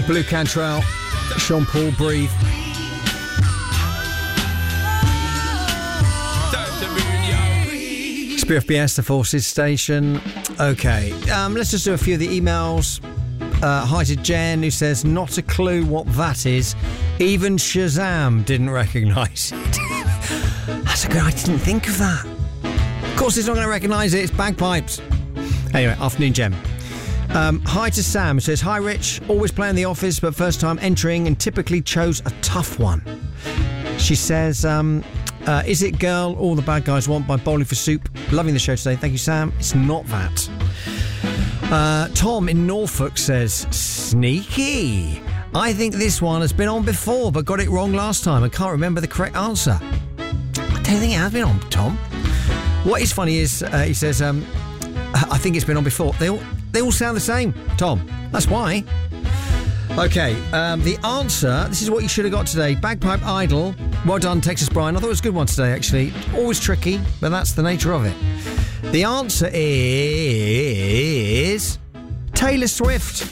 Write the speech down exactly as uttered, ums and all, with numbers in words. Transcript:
Blue Cantrell, Sean Paul, Breathe. It's B F B S, the Forces Station. Okay, um, let's just do a few of the emails. Uh, hi to Jen, who says, not a clue what that is. Even Shazam didn't recognise it. That's a good, I didn't think of that. Of course he's not going to recognise it, it's bagpipes. Anyway, afternoon, Jen. Um, hi to Sam, who says, hi Rich, always play in the office, but first time entering and typically chose a tough one. She says, um, uh, is it Girl All the Bad Guys Want by Bowling for Soup? Loving the show today. Thank you, Sam. It's not that. Uh, Tom in Norfolk says, sneaky. I think this one has been on before, but got it wrong last time. I can't remember the correct answer. I don't think it has been on, Tom. What is funny is, uh, he says, um, I think it's been on before. They all, they all sound the same, Tom. That's why. Okay, um, the answer, this is what you should have got today. Bagpipe Idol. Well done, Texas Brian. I thought it was a good one today, actually. Always tricky, but that's the nature of it. The answer is Taylor Swift.